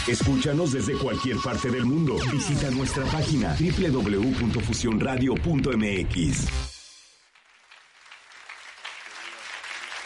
Escúchanos desde cualquier parte del mundo. Visita nuestra página www.fusionradio.mx.